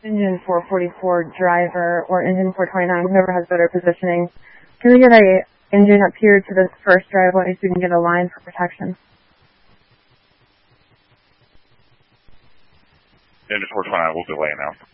engine 444 driver or engine 429, whoever has better positioning, can we get a engine up here to this first driveway so we can get a line for protection? Engine 429 will delay now.